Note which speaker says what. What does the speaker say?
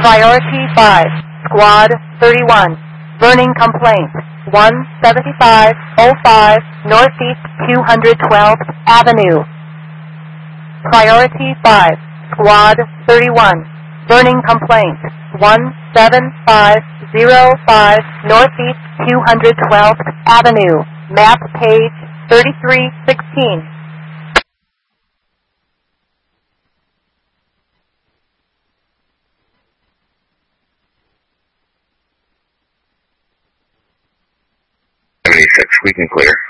Speaker 1: Priority 5, Squad 31. Burning complaint, 17505 Northeast 212th Avenue. Priority 5, Squad 31. Burning complaint, 17505 Northeast 212th Avenue. Map page 3316.
Speaker 2: We can clear.